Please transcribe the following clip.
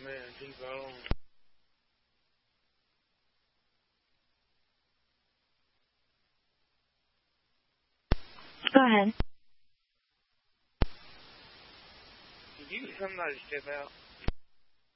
man, leave her alone. Go ahead. Did you somebody step out?